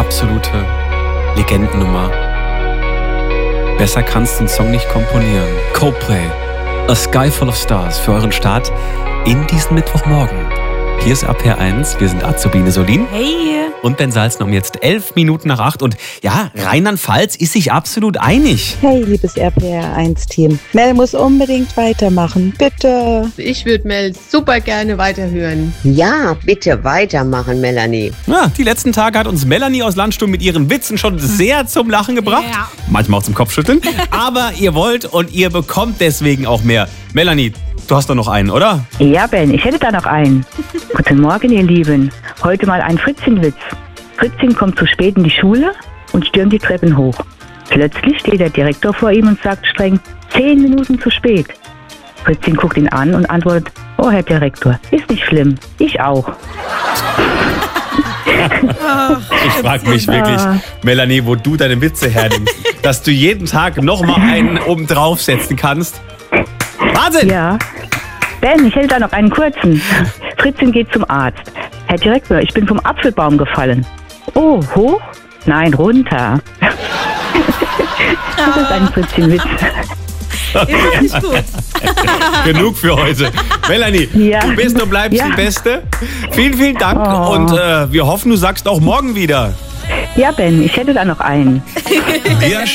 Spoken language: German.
absolute Legendennummer. Besser kannst du einen Song nicht komponieren. Coldplay, A Sky Full of Stars für euren Start in diesen Mittwochmorgen. Hier ist RPR1, wir sind Azubine Solin. Hey! Und Ben Salzen um jetzt 11 Minuten nach 8. Und ja, Rheinland-Pfalz ist sich absolut einig. Hey, liebes RPR1-Team. Mel muss unbedingt weitermachen, bitte. Ich würde Mel super gerne weiterhören. Ja, bitte weitermachen, Melanie. Ja, die letzten Tage hat uns Melanie aus Landsturm mit ihren Witzen schon sehr zum Lachen gebracht. Ja. Manchmal auch zum Kopfschütteln. Aber ihr wollt und ihr bekommt deswegen auch mehr. Melanie, du hast doch noch einen, oder? Ja, Ben, ich hätte da noch einen. Guten Morgen, ihr Lieben. Heute mal ein Fritzchen-Witz. Fritzchen kommt zu spät in die Schule und stürmt die Treppen hoch. Plötzlich steht der Direktor vor ihm und sagt streng, 10 Minuten zu spät. Fritzchen guckt ihn an und antwortet, oh, Herr Direktor, ist nicht schlimm. Ich auch. Ich frage mich wirklich, Melanie, wo du deine Witze hernimmst. Dass du jeden Tag noch mal einen oben draufsetzen kannst. Wahnsinn! Ja. Ben, ich hätte da noch einen kurzen. Fritzchen geht zum Arzt. Herr Direktor, ich bin vom Apfelbaum gefallen. Oh, hoch? Nein, runter. Das ist ein Fritzchen-Witz. Ist nicht gut. Genug für heute. Melanie, Ja. du bist und bleibst die Beste. Vielen, vielen Dank und wir hoffen, du sagst auch morgen wieder. Ja, Ben, ich hätte da noch einen. Wir